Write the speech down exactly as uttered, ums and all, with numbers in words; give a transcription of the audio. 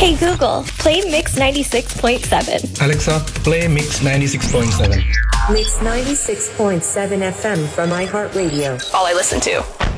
Hey Google, play Mix ninety-six point seven. Alexa, play Mix ninety-six point seven. Mix ninety-six point seven F M from iHeartRadio. All I listen to.